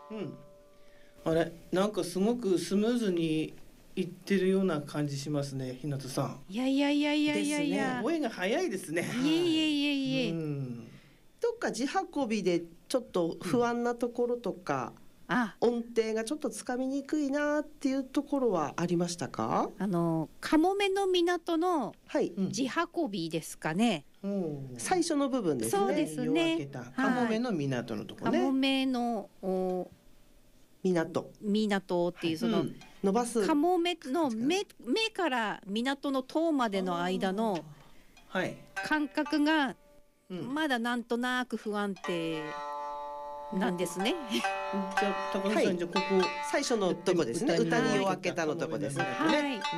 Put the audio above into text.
うん。あれ、なんかすごくスムーズにいってるような感じしますね、ひなたさん。 いやいやいやいやいやいですや。 覚えが早いですね。 いえいえいえいえ。 うん。 どっか地運びでちょっと不安なところとか、 あ、 音程がちょっとつかみにくいなっていうところはありましたか？ かもめの港のはい、 うん地運びですかね。 最初の部分ですね。 そうですね夜明けたかもめの港のとこかもね。 めの港っていうその、 伸ばすかもめの目から港の塔までの間のはい。 感覚がうんまだなんとなく不安定なんですね。 じゃあ高田さん、 はいじゃあここ最初のとこですね。 歌に歌に夜明けたのとこですね。 はい。